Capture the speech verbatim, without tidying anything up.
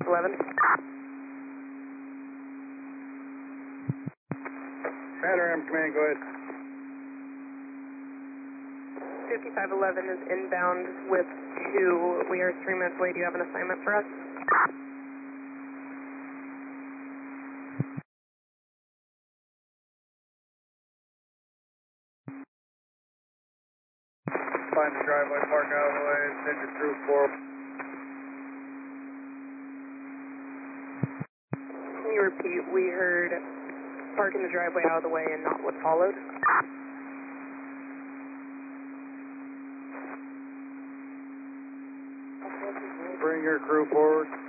eleven. Panorama Command, go ahead. fifty-five eleven is inbound with two. We are three minutes away. Do you have an assignment for us? Find the driveway, park out of the way, send your crew forward. Can you repeat? We heard park in the driveway out of the way and not what followed. Bring your crew forward.